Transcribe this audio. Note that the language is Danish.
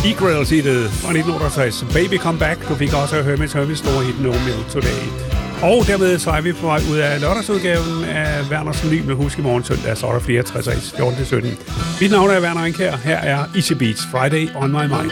Eagles-hittet fra 1968, Baby Come Back. Du fik også Hermits store hit No Milk Today. Og dermed så er vi på vej ud af lørdagsudgaven af Werners Vinyl. Husk i morgen søndag, så er der flere 60 14-17. Mit navn er Werner Enkær. Her er Easy Beats, Friday on My Mind.